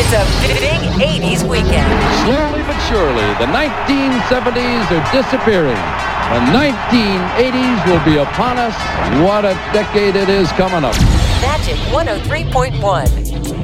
It's a big 80s weekend. Slowly but surely, the 1970s are disappearing. The 1980s will be upon us. What a decade it is coming up. Magic 103.1.